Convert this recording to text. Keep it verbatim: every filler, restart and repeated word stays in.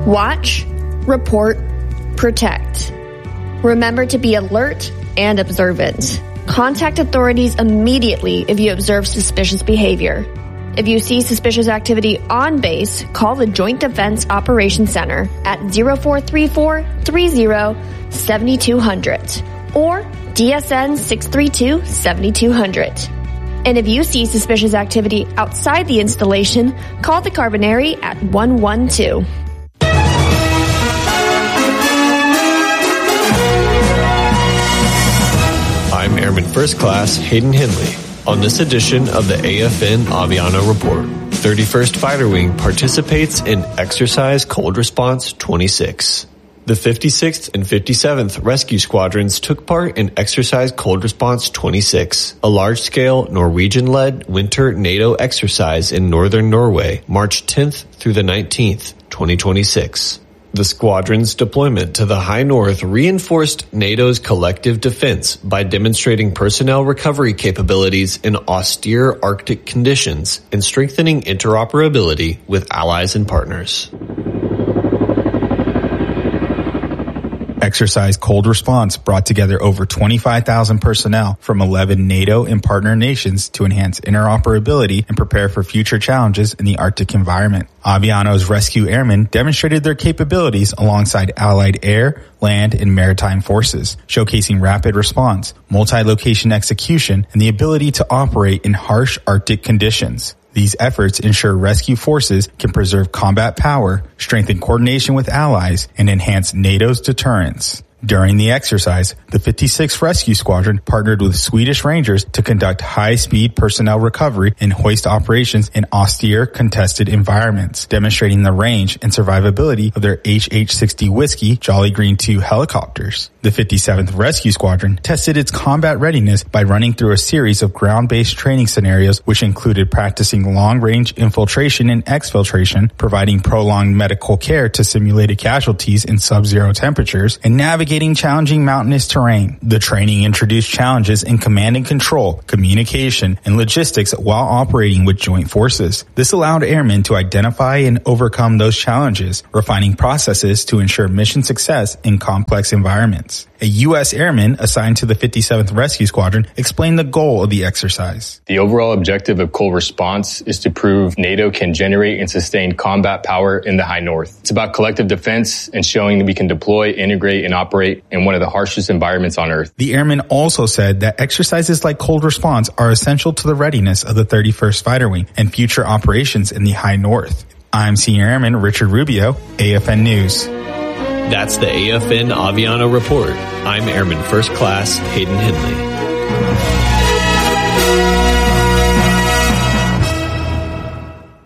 Watch, report, protect. Remember to be alert and observant. Contact authorities immediately if you observe suspicious behavior. If you see suspicious activity on base, call the Joint Defense Operations Center at zero four three four, three zero, seven two zero zero or D S N six three two, seven two zero zero. And if you see suspicious activity outside the installation, call the Carbonary at one one two. I'm Airman First Class Hayden Henley. On this edition of the A F N Aviano Report, thirty-first Fighter Wing participates in Exercise Cold Response twenty-six. The fifty-sixth and fifty-seventh Rescue Squadrons took part in Exercise Cold Response twenty-six, a large-scale Norwegian-led winter NATO exercise in northern Norway, March tenth through the nineteenth, twenty twenty-six. The squadron's deployment to the High North reinforced NATO's collective defense by demonstrating personnel recovery capabilities in austere Arctic conditions and strengthening interoperability with allies and partners. Exercise Cold Response brought together over twenty-five thousand personnel from eleven NATO and partner nations to enhance interoperability and prepare for future challenges in the Arctic environment. Aviano's rescue airmen demonstrated their capabilities alongside allied air, land, and maritime forces, showcasing rapid response, multi-location execution, and the ability to operate in harsh Arctic conditions. These efforts ensure rescue forces can preserve combat power, strengthen coordination with allies, and enhance NATO's deterrence. During the exercise, the fifty-sixth Rescue Squadron partnered with Swedish Rangers to conduct high-speed personnel recovery and hoist operations in austere, contested environments, demonstrating the range and survivability of their H H sixty Whiskey Jolly Green two helicopters. The fifty-seventh Rescue Squadron tested its combat readiness by running through a series of ground-based training scenarios, which included practicing long-range infiltration and exfiltration, providing prolonged medical care to simulated casualties in sub-zero temperatures, and navigating challenging mountainous terrain. The training introduced challenges in command and control, communication, and logistics while operating with joint forces. This allowed airmen to identify and overcome those challenges, refining processes to ensure mission success in complex environments. A U S airman assigned to the fifty-seventh Rescue Squadron explained the goal of the exercise. The overall objective of Cold Response is to prove NATO can generate and sustain combat power in the High North. It's about collective defense and showing that we can deploy, integrate, and operate in one of the harshest environments on Earth. The airman also said that exercises like Cold Response are essential to the readiness of the thirty-first Fighter Wing and future operations in the High North. I'm Senior Airman Richard Rubio, A F N News. That's the A F N Aviano Report. I'm Airman First Class Hayden Henley.